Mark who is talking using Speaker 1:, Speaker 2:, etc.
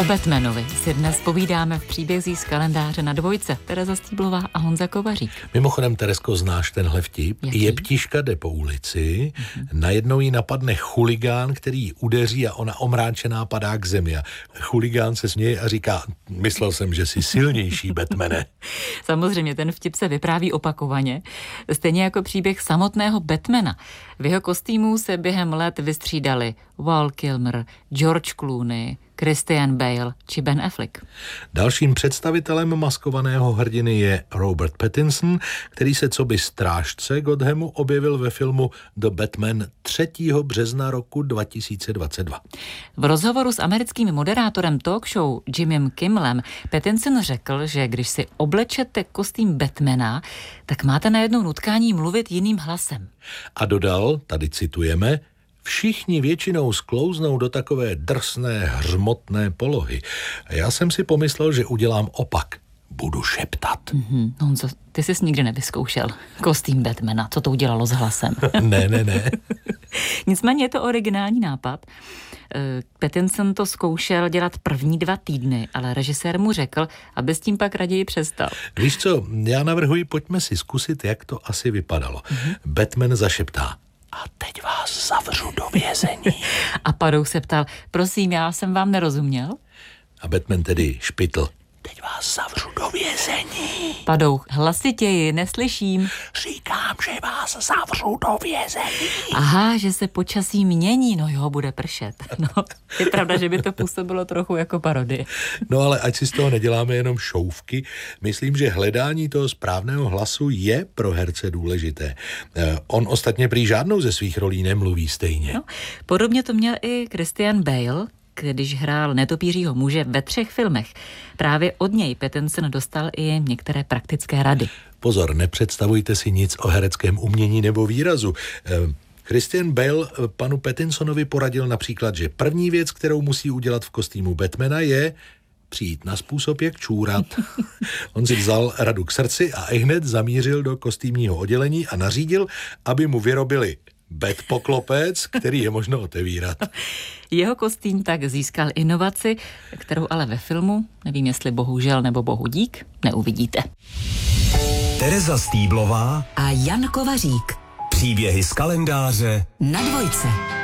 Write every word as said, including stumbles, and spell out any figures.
Speaker 1: O Batmanovi si dnes povídáme v příbězích z kalendáře Na dvojce. Tereza Stýblová a Honza Kovařík.
Speaker 2: Mimochodem, Terezko, znáš tenhle vtip?
Speaker 1: Jaký?
Speaker 2: Jeptiška jde po ulici, mm-hmm. najednou jí napadne chuligán, který ji udeří a ona omráčená padá k zemi. A chuligán se směje a říká, myslel jsem, že jsi silnější, Batmane.
Speaker 1: Samozřejmě, ten vtip se vypráví opakovaně, stejně jako příběh samotného Batmana. V jeho kostýmu se během let vystřídali Val Kilmer, George Clooney, Christian Bale či Ben Affleck.
Speaker 2: Dalším představitelem maskovaného hrdiny je Robert Pattinson, který se coby strážce Gothamu objevil ve filmu The Batman třetího března roku dva tisíce dvacet dva.
Speaker 1: V rozhovoru s americkým moderátorem talk show Jimmym Kimmelem Pattinson řekl, že když si oblečete kostým Batmana, tak máte najednou nutkání mluvit jiným hlasem.
Speaker 2: A dodal, tady citujeme, všichni většinou sklouznou do takové drsné, hřmotné polohy. A já jsem si pomyslel, že udělám opak. Budu šeptat.
Speaker 1: Mm-hmm. Honzo, ty jsi nikdy nevyzkoušel kostým Batmana. Co to udělalo s hlasem?
Speaker 2: ne, ne, ne.
Speaker 1: Nicméně je to originální nápad. Pattinson to zkoušel dělat první dva týdny, ale režisér mu řekl, aby s tím pak raději přestal.
Speaker 2: Víš co, já navrhuji, pojďme si zkusit, jak to asi vypadalo. Mm-hmm. Batman zašeptá. A teď vás zavřu do vězení.
Speaker 1: A Padouch se ptal, prosím, já jsem vám nerozuměl?
Speaker 2: A Batman tedy špitl. Teď vás zavřu do vězení.
Speaker 1: Padouch, hlasitěji, neslyším.
Speaker 2: Říkám, že vás zavřu do vězení.
Speaker 1: Aha, že se počasí mění, no jo, bude pršet. No, je pravda, že by to působilo trochu jako parodie.
Speaker 2: No ale ať si z toho neděláme jenom šouvky, myslím, že hledání toho správného hlasu je pro herce důležité. On ostatně prý žádnou ze svých rolí nemluví stejně.
Speaker 1: No, podobně to měl i Christian Bale, když hrál netopířího muže ve třech filmech. Právě od něj Pattinson dostal i některé praktické rady.
Speaker 2: Pozor, nepředstavujte si nic o hereckém umění nebo výrazu. Christian Bale panu Pattinsonovi poradil například, že první věc, kterou musí udělat v kostýmu Batmana, je přijít na způsob, jak čůrat. On si vzal radu k srdci a ihned zamířil do kostýmního oddělení a nařídil, aby mu vyrobili Bat poklopec, který je možno otevírat.
Speaker 1: Jeho kostým tak získal inovaci, kterou ale ve filmu, nevím jestli bohužel nebo bohu dík, neuvidíte.
Speaker 3: Tereza Stýblová
Speaker 4: a Jan Kovařík.
Speaker 3: Příběhy z kalendáře
Speaker 4: Na dvojce.